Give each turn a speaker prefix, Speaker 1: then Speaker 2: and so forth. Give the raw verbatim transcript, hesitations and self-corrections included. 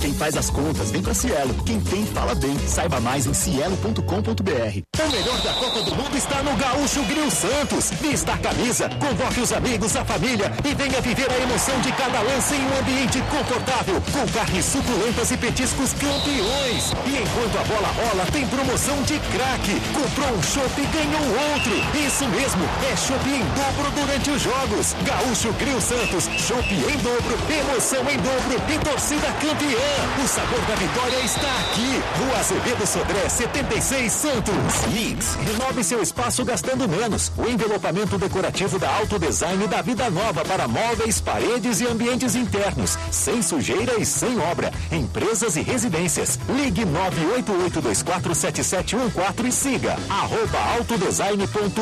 Speaker 1: quem faz as contas, vem pra Cielo. Quem tem, fala bem. Saiba mais em cielo ponto com ponto br. O melhor da Copa do Mundo está no Gaúcho Grill Santos. Vista a camisa, convoque os amigos, a família e venha viver a emoção de cada lance em um ambiente confortável, com carnes suculentas e petiscos campeões. E enquanto a bola rola, tem promoção de craque. Comprou um chopp e ganhou outro. Isso mesmo, é chopp em dobro durante os jogos. Gaúcho Grill Santos, chopp em dobro, emoção em dobro e torcida campeã. O sabor da vitória está aqui. Rua Azevedo Sodré, setenta e seis, Santos. Mix, renove seu espaço gastando menos. O envelopamento decorativo da Auto Design dá vida nova para móveis, paredes e ambientes internos, sem sujeira e sem obra. Empresas e residências. Ligue nove oito oito dois quatro sete sete um quatro e siga arroba autodesign ponto